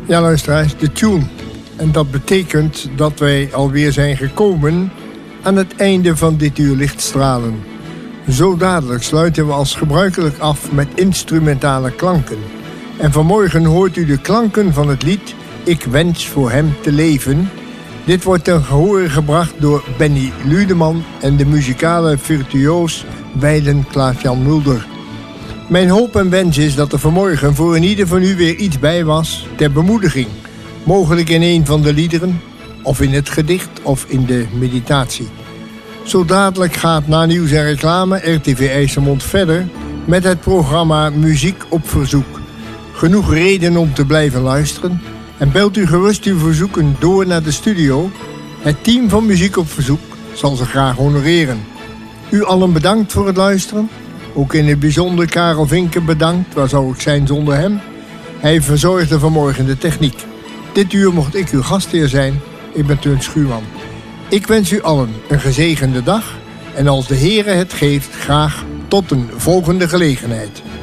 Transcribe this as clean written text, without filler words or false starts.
Ja, luisteraars, de tune. En dat betekent dat wij alweer zijn gekomen aan het einde van dit uur Lichtstralen. Zo dadelijk sluiten we als gebruikelijk af met instrumentale klanken. En vanmorgen hoort u de klanken van het lied Ik wens voor hem te leven. Dit wordt ten gehore gebracht door Benny Ludeman en de muzikale virtuoos wijlen Klaas-Jan Mulder. Mijn hoop en wens is dat er vanmorgen voor een ieder van u weer iets bij was ter bemoediging. Mogelijk in een van de liederen, of in het gedicht, of in de meditatie. Zo dadelijk gaat na nieuws en reclame RTV IJsselmond verder met het programma Muziek op Verzoek. Genoeg reden om te blijven luisteren en belt u gerust uw verzoeken door naar de studio. Het team van Muziek op Verzoek zal ze graag honoreren. U allen bedankt voor het luisteren. Ook in het bijzonder Karel Vinken bedankt. Waar zou ik zijn zonder hem? Hij verzorgde vanmorgen de techniek. Dit uur mocht ik uw gastheer zijn. Ik ben Teun Schuurman. Ik wens u allen een gezegende dag. En als de Heere het geeft, graag tot een volgende gelegenheid.